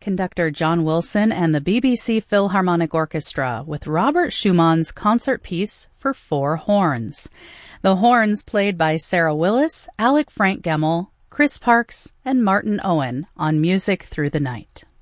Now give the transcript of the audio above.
conductor John Wilson and the BBC Philharmonic Orchestra with Robert Schumann's concert piece for four horns. The horns played by Sarah Willis, Alec Frank Gemmell, Chris Parks, and Martin Owen on Music Through the Night.